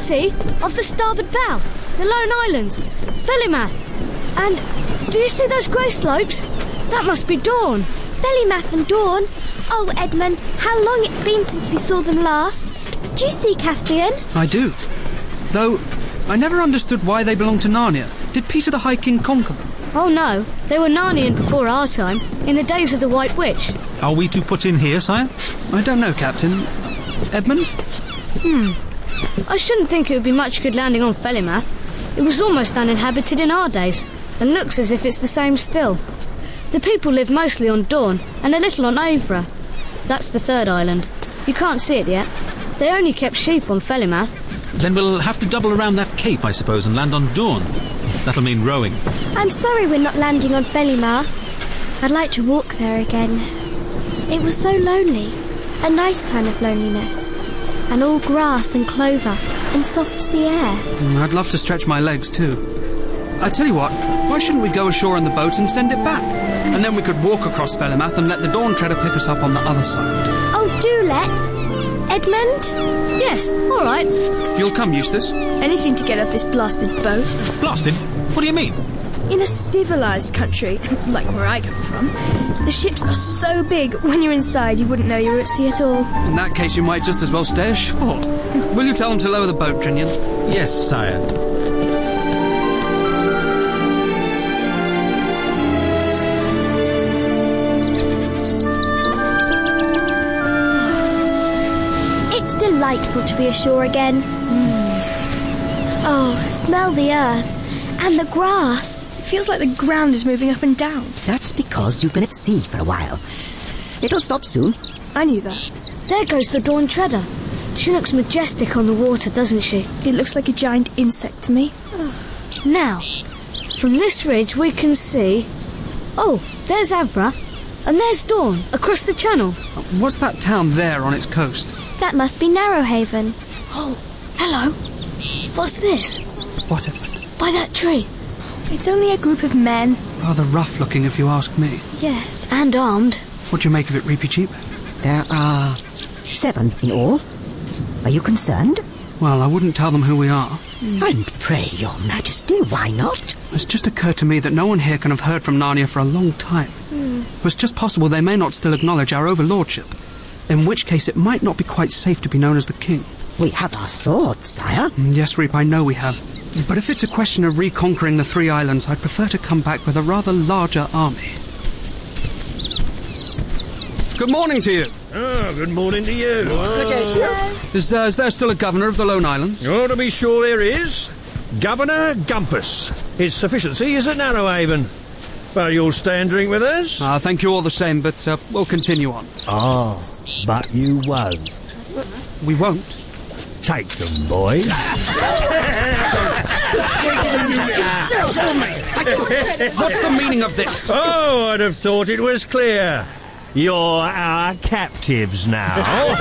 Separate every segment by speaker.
Speaker 1: see, off the starboard bow, the Lone Islands, Felimath. And do you see those grey slopes? That must be Dawn.
Speaker 2: Felimath and Dawn? Oh, Edmund, how long it's been since we saw them last. Do you see Caspian?
Speaker 3: I do. Though, I never understood why they belong to Narnia. Did Peter the High King conquer them?
Speaker 1: Oh no, they were Narnian before our time, in the days of the White Witch.
Speaker 4: Are we to put in here, sire?
Speaker 3: I don't know, Captain. Edmund?
Speaker 1: I shouldn't think it would be much good landing on Felimath. It was almost uninhabited in our days, and looks as if it's the same still. The people live mostly on Dawn, and a little on Avra. That's the third island. You can't see it yet. They only kept sheep on Felimath.
Speaker 4: Then we'll have to double around that cape, I suppose, and land on Dawn. That'll mean rowing.
Speaker 2: I'm sorry we're not landing on Felimath. I'd like to walk there again. It was so lonely. A nice kind of loneliness. And all grass and clover and soft sea air.
Speaker 3: I'd love to stretch my legs too. I tell you what, why shouldn't we go ashore in the boat and send it back? And then we could walk across Felimath and let the Dawn Treader pick us up on the other side.
Speaker 2: Oh, do let's. Edmund?
Speaker 1: Yes, all right.
Speaker 3: You'll come, Eustace?
Speaker 5: Anything to get off this blasted boat.
Speaker 4: Blasted? What do you mean?
Speaker 5: In a civilised country, like where I come from, the ships are so big, when you're inside you wouldn't know you were at sea at all.
Speaker 3: In that case, you might just as well stay ashore. Will you tell them to lower the boat, Trinian?
Speaker 4: Yes, sire.
Speaker 2: It's delightful to be ashore again. Oh, smell the earth and the grass.
Speaker 5: It feels like the ground is moving up and down.
Speaker 6: That's because you've been at sea for a while. It'll stop soon.
Speaker 5: I knew that.
Speaker 1: There goes the Dawn Treader. She looks majestic on the water, doesn't she?
Speaker 5: It looks like a giant insect to me.
Speaker 1: Now, from this ridge we can see... Oh, there's Avra. And there's Dawn, across the channel.
Speaker 3: What's that town there on its coast?
Speaker 2: That must be Narrowhaven.
Speaker 1: Oh, hello. What's this?
Speaker 3: What, Edmund?
Speaker 1: By that tree.
Speaker 5: It's only a group of men.
Speaker 3: Rather rough looking, if you ask me.
Speaker 5: Yes.
Speaker 1: And armed.
Speaker 3: What do you make of it, Reapy Cheap?
Speaker 6: There are 7 in all. Are you concerned?
Speaker 3: Well, I wouldn't tell them who we are.
Speaker 6: And pray, Your Majesty, why not?
Speaker 3: It's just occurred to me that no one here can have heard from Narnia for a long time. It's just possible they may not still acknowledge our overlordship, in which case it might not be quite safe to be known as the king.
Speaker 6: We have our swords, sire.
Speaker 3: Yes, Reap, I know we have. But if it's a question of reconquering the 3 islands, I'd prefer to come back with a rather larger army. Good morning to you.
Speaker 7: Oh, good morning to you.
Speaker 3: Is there still a governor of the Lone Islands?
Speaker 7: Oh, to be sure there is. Governor Gumpus. His sufficiency is at Narrowhaven. Well, you'll stay and drink with us?
Speaker 3: Thank you all the same, but we'll continue on.
Speaker 7: Ah, but you won't.
Speaker 3: We won't.
Speaker 7: Take them, boys.
Speaker 3: What's the meaning of this?
Speaker 7: Oh, I'd have thought it was clear. You're our captives now.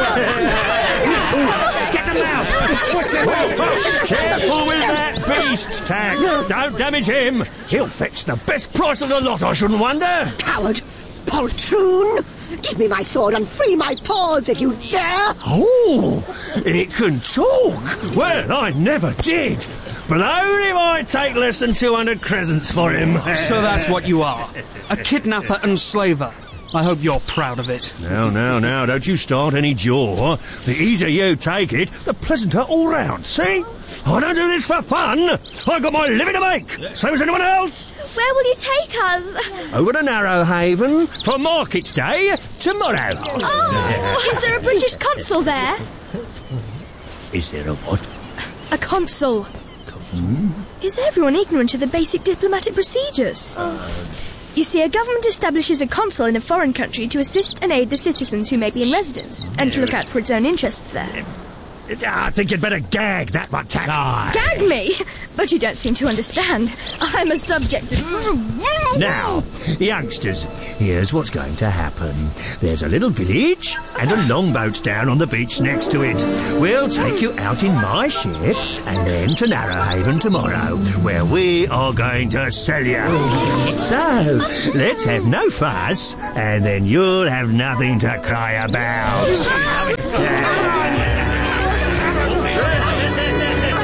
Speaker 7: Get them out! Careful with that beast, Tax. Don't damage him. He'll fetch the best price of the lot, I shouldn't wonder.
Speaker 6: Coward! Poltroon! Give me my sword and free my paws if you dare!
Speaker 7: Oh, it can talk. Well, I never did. Blowed if I take less than 200 crescents for him.
Speaker 3: So that's what you are. A kidnapper and slaver. I hope you're proud of it.
Speaker 7: Now, don't you start any jaw. The easier you take it, the pleasanter all round, see? I don't do this for fun. I've got my living to make, same as anyone else.
Speaker 2: Where will you take us?
Speaker 7: Over to Narrowhaven for Market Day tomorrow.
Speaker 2: Oh,
Speaker 5: Is there a British consul there?
Speaker 7: Is there a what?
Speaker 5: A consul. Is everyone ignorant of the basic diplomatic procedures? You see, a government establishes a consul in a foreign country to assist and aid the citizens who may be in residence, and to look out for its own interests there.
Speaker 7: I think you'd better gag that one, Tack.
Speaker 5: Gag me? But you don't seem to understand. I'm a subject of...
Speaker 7: Now, youngsters, here's what's going to happen. There's a little village and a longboat down on the beach next to it. We'll take you out in my ship and then to Narrowhaven tomorrow, where we are going to sell you. So, let's have no fuss, and then you'll have nothing to cry about.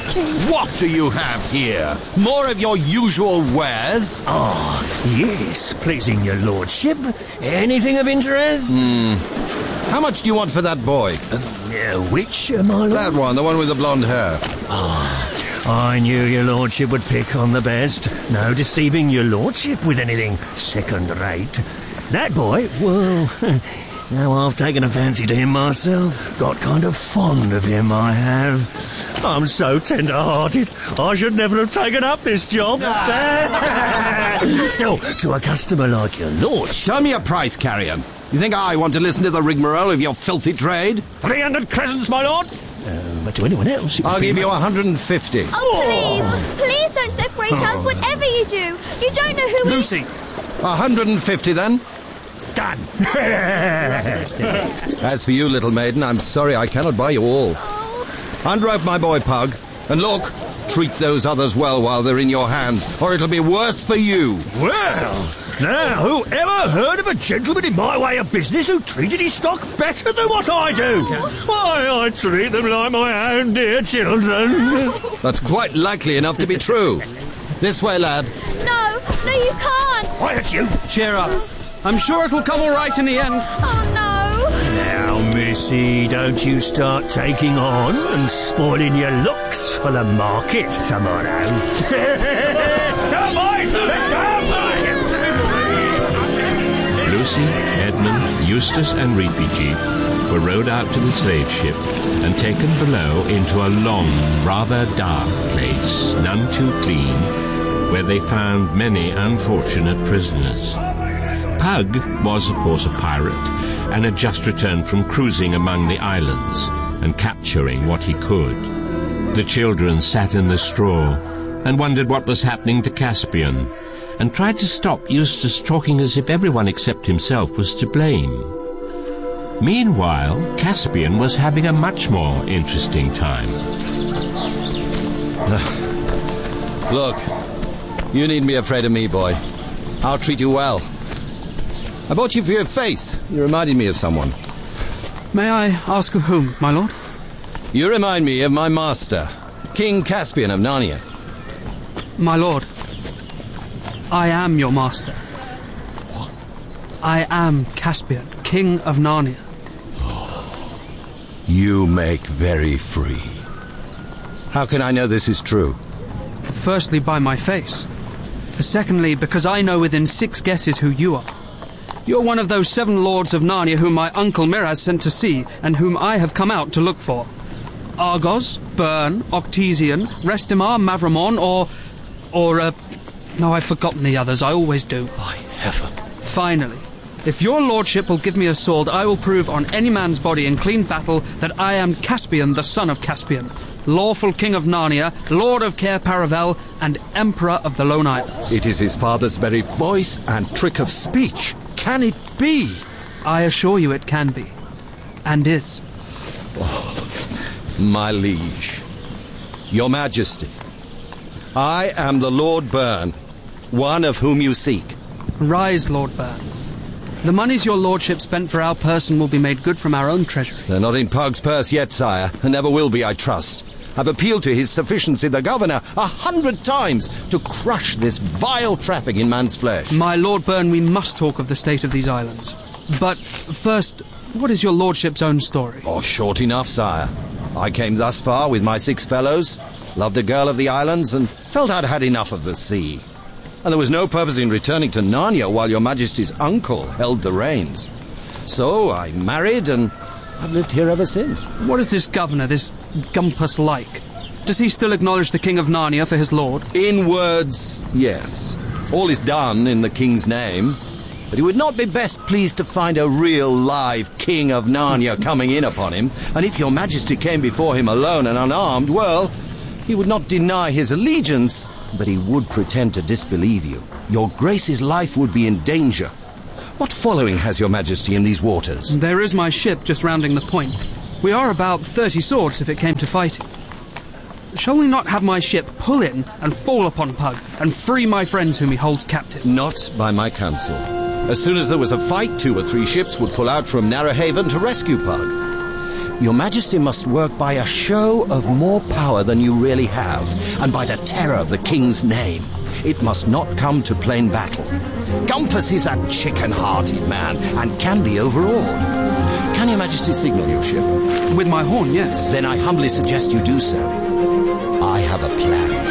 Speaker 8: What do you have here? More of your usual wares?
Speaker 7: Yes, pleasing your lordship. Anything of interest?
Speaker 8: How much do you want for that boy?
Speaker 7: Which, my lord?
Speaker 8: That one, the one with the blonde hair.
Speaker 7: I knew your lordship would pick on the best. No deceiving your lordship with anything second-rate. That boy, well, now I've taken a fancy to him myself. Got kind of fond of him, I have. I'm so tender-hearted. I should never have taken up this job. Still, to a customer like your lordship...
Speaker 8: Tell me a price, Carrion. You think I want to listen to the rigmarole of your filthy trade?
Speaker 7: 300 crescents, my lord. But to anyone else...
Speaker 8: I'll give you 150.
Speaker 2: Oh, please! Please don't separate us, whatever you do. You don't know who
Speaker 3: Lucy!
Speaker 8: 150 then.
Speaker 7: Done.
Speaker 8: As for you, little maiden, I'm sorry I cannot buy you all. Unrope my boy Pug, and look, treat those others well while they're in your hands, or it'll be worse for you.
Speaker 7: Well, now, who ever heard of a gentleman in my way of business who treated his stock better than what I do? Why, I treat them like my own dear children.
Speaker 8: That's quite likely enough to be true. This way, lad.
Speaker 2: No, you can't.
Speaker 7: Quiet, you.
Speaker 3: Cheer up. I'm sure it'll come all right in the end.
Speaker 2: Oh, no.
Speaker 7: Now, missy, don't you start taking on and spoiling your looks for the market tomorrow. Come on, let's go!
Speaker 9: Lucy, Edmund, Eustace and Repigi were rowed out to the slave ship and taken below into a long, rather dark place, none too clean, where they found many unfortunate prisoners. Pug was, of course, a pirate and had just returned from cruising among the islands and capturing what he could. The children sat in the straw and wondered what was happening to Caspian, and tried to stop Eustace talking as if everyone except himself was to blame. Meanwhile, Caspian was having a much more interesting time.
Speaker 8: Look, you needn't be afraid of me, boy. I'll treat you well. I bought you for your face. You reminded me of someone.
Speaker 3: May I ask of whom, my lord?
Speaker 8: You remind me of my master, King Caspian of Narnia.
Speaker 3: My lord, I am your master.
Speaker 8: What?
Speaker 3: I am Caspian, King of Narnia.
Speaker 8: You make very free. How can I know this is true?
Speaker 3: Firstly, by my face. Secondly, because I know within 6 guesses who you are. You're one of those 7 lords of Narnia whom my uncle Miraz sent to sea, and whom I have come out to look for. Argos, Bern, Octesian, Restimar, Mavramon, No, I've forgotten the others. I always do.
Speaker 7: By heaven.
Speaker 3: Finally, if your lordship will give me a sword, I will prove on any man's body in clean battle that I am Caspian, the son of Caspian, lawful king of Narnia, lord of Cair Paravel, and emperor of the Lone Islands.
Speaker 8: It is his father's very voice and trick of speech. Can it be?
Speaker 3: I assure you it can be. And is.
Speaker 8: My liege, your majesty, I am the Lord Bern, one of whom you seek.
Speaker 3: Rise, Lord Bern. The monies your lordship spent for our person will be made good from our own treasury.
Speaker 8: They're not in Pug's purse yet, sire, and never will be, I trust. I've appealed to his sufficiency, the governor, 100 times to crush this vile traffic in man's flesh.
Speaker 3: My Lord Bern, we must talk of the state of these islands. But first, what is your lordship's own story?
Speaker 8: Oh, short enough, sire. I came thus far with my 6 fellows, loved a girl of the islands, and felt I'd had enough of the sea. And there was no purpose in returning to Narnia while your majesty's uncle held the reins. So I married, and I've lived here ever since.
Speaker 3: What is this governor, this Gumpus, like? Does he still acknowledge the king of Narnia for his lord?
Speaker 8: In words, yes. All is done in the king's name. But he would not be best pleased to find a real live king of Narnia coming in upon him. And if your majesty came before him alone and unarmed, well, he would not deny his allegiance, but he would pretend to disbelieve you. Your grace's life would be in danger. What following has your majesty in these waters?
Speaker 3: There is my ship just rounding the point. We are about 30 swords if it came to fighting. Shall we not have my ship pull in and fall upon Pug and free my friends whom he holds captive?
Speaker 8: Not by my counsel. As soon as there was a fight, 2 or 3 ships would pull out from Narrowhaven to rescue Pug. Your Majesty must work by a show of more power than you really have, and by the terror of the King's name. It must not come to plain battle. Gumpus is a chicken-hearted man, and can be overawed. Can Your Majesty signal your ship?
Speaker 3: With my horn, yes.
Speaker 8: Then I humbly suggest you do so. I have a plan.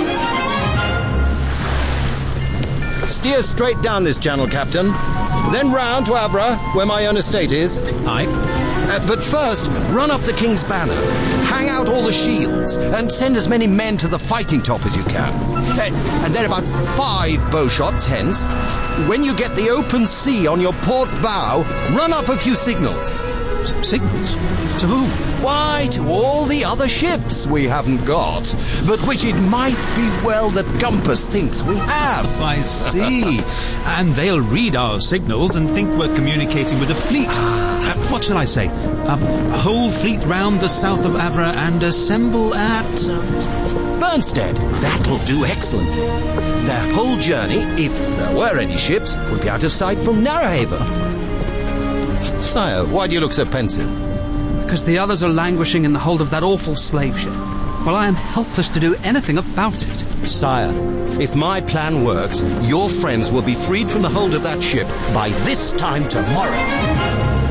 Speaker 8: Steer straight down this channel, Captain. Then round to Avra, where my own estate is.
Speaker 4: Aye.
Speaker 8: But first, run up the King's banner, hang out all the shields, and send as many men to the fighting top as you can. And then about 5 bow shots hence, when you get the open sea on your port bow, run up a few signals.
Speaker 4: Signals? To whom?
Speaker 8: Why, to all the other ships we haven't got, but which it might be well that Gumpus thinks we have.
Speaker 4: I see. And they'll read our signals and think we're communicating with a fleet. What shall I say? Whole fleet round the south of Avra and assemble at...
Speaker 8: Burnstead. That'll do excellently. Their whole journey, if there were any ships, would be out of sight from Narrowhaven. Sire, why do you look so pensive?
Speaker 3: Because the others are languishing in the hold of that awful slave ship, while I am helpless to do anything about it.
Speaker 8: Sire, if my plan works, your friends will be freed from the hold of that ship by this time tomorrow.